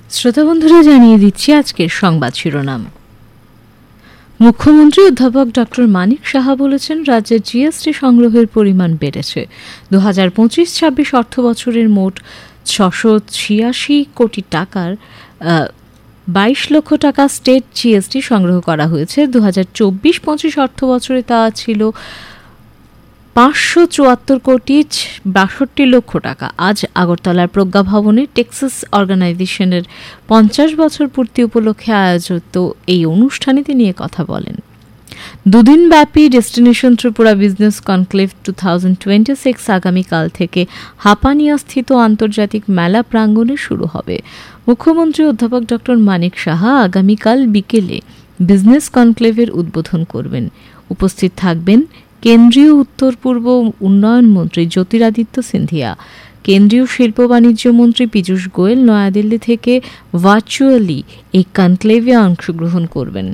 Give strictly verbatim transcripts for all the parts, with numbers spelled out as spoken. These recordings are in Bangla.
শ্রোতা বন্ধুরা, জানিয়ে দিচ্ছি আজকের সংবাদ শিরোনাম। মুখ্যমন্ত্রী অধ্যাপক ডক্টর মানিক সাহা বলেছেন, রাজ্যের জিএসটি সংগ্রহের পরিমাণ বেড়েছে। দু হাজার পঁচিশ ছাব্বিশ অর্থ বছরের মোট ছশো ছিয়াশি কোটি টাকার বাইশ লক্ষ টাকা স্টেট জিএসটি সংগ্রহ করা হয়েছে। দু হাজার চব্বিশ পঁচিশ অর্থ বছরে তা ছিল পাঁচশো চুয়াত্তর কোটি বাষট্টি লক্ষ টাকা। আজ আগরতলার প্রজ্ঞা ভবনে টেক্সাস অর্গানাইজেশনের পঞ্চাশ বছর পূর্তি উপলক্ষে আয়োজিত এই অনুষ্ঠানে তিনি কথা বলেন। দুদিনব্যাপী destination Tripura business conclave two thousand twenty six আগামীকাল থেকে হাপানিয়া স্থিত আন্তর্জাতিক মেলা প্রাঙ্গণে শুরু হবে। মুখ্যমন্ত্রী অধ্যাপক ডক্টর মানিক সাহা আগামীকাল বিকেলে বিজনেস কনক্লেভের উদ্বোধন করবেন। উপস্থিত থাকবেন কেন্দ্রীয় উত্তর পূর্ব উন্নয়ন মন্ত্রী জ্যোতিরাদিত্য সিন্ধিয়া, কেন্দ্রীয় শিল্প বাণিজ্য মন্ত্রী পীযূষ গোয়েল নয়াদিল্লি থেকে ভার্চুয়ালি এই কনক্লেভে অংশগ্রহণ করবেন।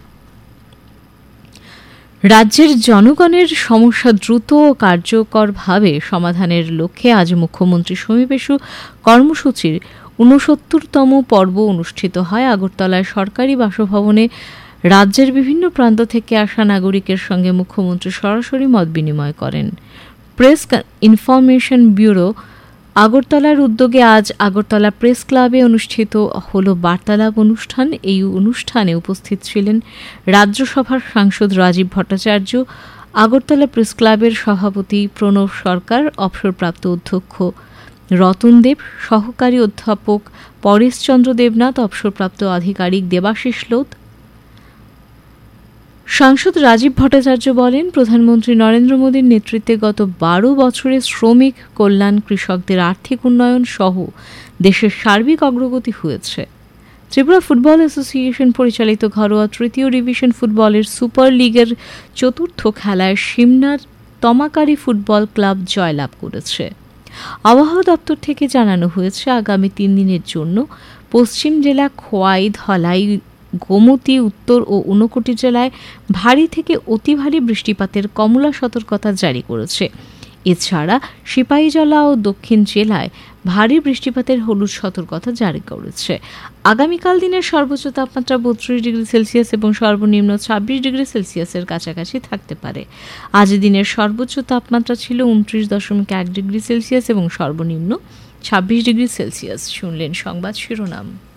রাজ্যের জনগণের সমস্যা দ্রুত ও কার্যকরভাবে সমাধানের লক্ষ্যে আজ মুখ্যমন্ত্রী সমীপেশু কর্মসূচির ঊনসত্তরতম পর্ব অনুষ্ঠিত হয়। আগরতলায় সরকারি বাসভবনে রাজ্যের বিভিন্ন প্রান্ত থেকে আসা নাগরিকের সঙ্গে মুখ্যমন্ত্রী সরাসরি মত বিনিময় করেন। প্রেস ইনফরমেশন ব্যুরো আগরতলার উদ্যোগে আজ আগরতলা প্রেস ক্লাবে অনুষ্ঠিত হল বার্তালাপ অনুষ্ঠান। এই অনুষ্ঠানে উপস্থিত ছিলেন রাজ্যসভার সাংসদ রাজীব ভট্টাচার্য, আগরতলা প্রেস ক্লাবের সভাপতি প্রণব সরকার, অবসরপ্রাপ্ত অধ্যক্ষ রতন দেব, সহকারী অধ্যাপক পরেশচন্দ্র দেবনাথ, অবসরপ্রাপ্ত আধিকারিক দেবাশিস লোধ। সাংসদ রাজীব ভট্টাচার্য বলেন, প্রধানমন্ত্রী নরেন্দ্র মোদীর নেতৃত্বে গত বারো বছরে শ্রমিক কল্যাণ, কৃষকদের আর্থিক উন্নয়ন সহ দেশের সার্বিক অগ্রগতি হয়েছে। ত্রিপুরা ফুটবল অ্যাসোসিয়েশন পরিচালিত ঘরোয়া তৃতীয় ডিভিশন ফুটবলের সুপার লিগের চতুর্থ খেলায় সিমনার তমাকারি ফুটবল ক্লাব জয়লাভ করেছে। আবহাওয়া দপ্তর থেকে জানানো হয়েছে, আগামী তিন দিনের জন্য পশ্চিম জেলা খোয়াই, ধলাই, গোমতী, উত্তর ও ঊনকোটি জেলায় ভারী থেকে অতি ভারী বৃষ্টিপাতের কমলা সতর্কতা জারি করেছে। এছাড়া সিপাহীজলা ও দক্ষিণ জেলায় ভারী বৃষ্টিপাতের হলুদ সতর্কতা জারি করেছে। আগামীকাল দিনের সর্বোচ্চ তাপমাত্রা বত্রিশ ডিগ্রি সেলসিয়াস এবং সর্বনিম্ন ছাব্বিশ ডিগ্রি সেলসিয়াসের কাছাকাছি থাকতে পারে। আজ দিনের সর্বোচ্চ তাপমাত্রা ছিল উনত্রিশ দশমিক এক ডিগ্রি সেলসিয়াস এবং সর্বনিম্ন ছাব্বিশ ডিগ্রি সেলসিয়াস। শুনলেন সংবাদ শিরোনাম।